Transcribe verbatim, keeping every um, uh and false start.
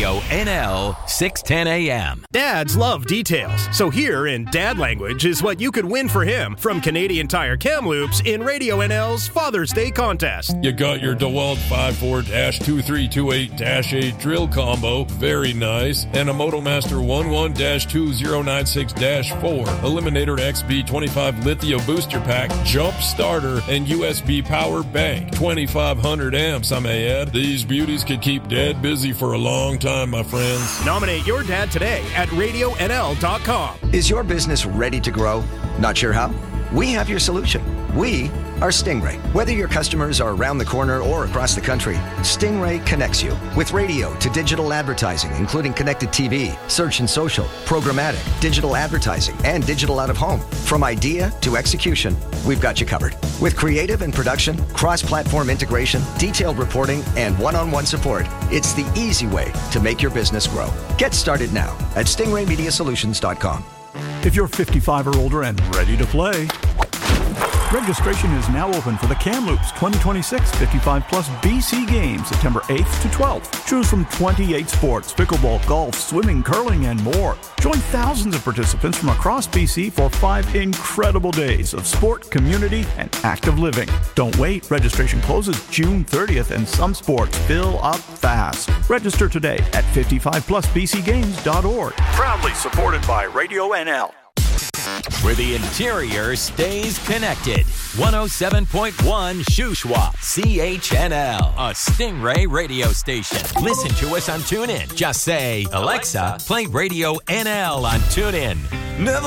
Radio N L six ten A M. Dads love details, so here in dad language is what you could win for him from Canadian Tire Kamloops in Radio N L's Father's Day contest. You got your DeWalt five four two three two eight eight drill combo, very nice, and a MotoMaster eleven two zero nine six four, Eliminator X B twenty-five Lithium Booster Pack, Jump Starter, and U S B Power Bank, twenty-five hundred amps, I may add. These beauties could keep Dad busy for a long time, my friends. Nominate your dad today at radio N L dot com. Is your business ready to grow? Not sure how? We have your solution. We are Stingray. Whether your customers are around the corner or across the country, Stingray connects you with radio to digital advertising, including connected T V, search and social, programmatic, digital advertising, and digital out-of-home. From idea to execution, we've got you covered. With creative and production, cross-platform integration, detailed reporting, and one-on-one support, it's the easy way to make your business grow. Get started now at stingray media solutions dot com. If you're fifty-five or older and ready to play, registration is now open for the Kamloops twenty twenty-six fifty-five plus B C Games, September eighth to twelfth. Choose from twenty-eight sports, pickleball, golf, swimming, curling, and more. Join thousands of participants from across B C for five incredible days of sport, community, and active living. Don't wait. Registration closes June thirtieth, and some sports fill up fast. Register today at fifty-five plus b c games dot org. Proudly supported by Radio N L. Where the interior stays connected. one oh seven point one Shuswap, C H N L, a Stingray radio station. Listen to us on TuneIn. Just say, Alexa, play Radio N L on TuneIn. Never